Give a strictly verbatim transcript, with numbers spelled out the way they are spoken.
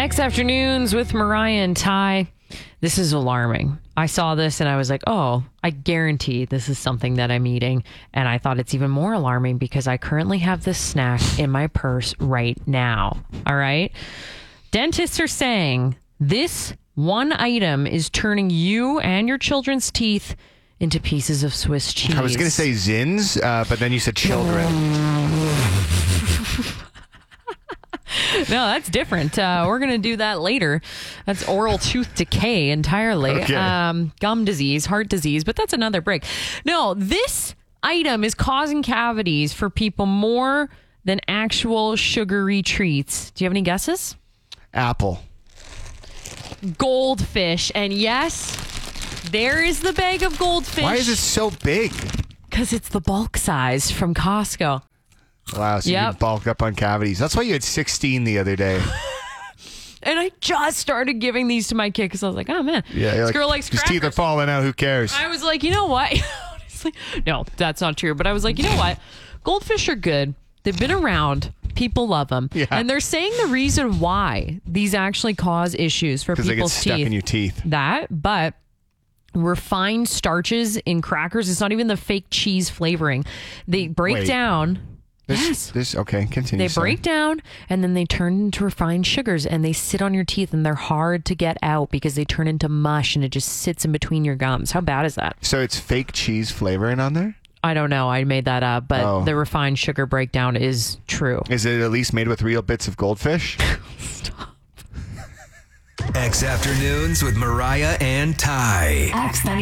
X Afternoons with Mariah and Ty. This is alarming. I saw this and I was like, oh, I guarantee this is something that I'm eating. And I thought it's even more alarming because I currently have this snack in my purse right now. All right. Dentists are saying this one item is turning you and your children's teeth into pieces of Swiss cheese. I was going to say Zins, uh, but then you said children. No, that's different. Uh, we're going to do that later. That's oral tooth decay entirely. Okay. Um, gum disease, heart disease, but that's another break. No, this item is causing cavities for people more than actual sugary treats. Do you have any guesses? Apple. Goldfish. And yes, there is the bag of goldfish. Why is it so big? Because it's the bulk size from Costco. Wow, so Yep. you can bulk up on cavities. That's why you had sixteen the other day. And I just started giving these to my kid because I was like, oh, man. Yeah, this like, girl likes his crackers. teeth are falling out. Who cares? I was like, you know what? Honestly, no, that's not true. But I was like, you know what? Goldfish are good. They've been around. People love them. Yeah. And they're saying the reason why these actually cause issues for Because they get people's stuck teeth. in your teeth. That, but refined starches in crackers, it's not even the fake cheese flavoring. They break Wait. down. This, yes. This, okay, continue. They sorry. break down and then they turn into refined sugars and they sit on your teeth and they're hard to get out because they turn into mush and it just sits in between your gums. How bad is that? So it's fake cheese flavoring on there? I don't know. I made that up, but Oh. the refined sugar breakdown is true. Is it at least made with real bits of goldfish? Stop. X Afternoons with Mariah and Ty. X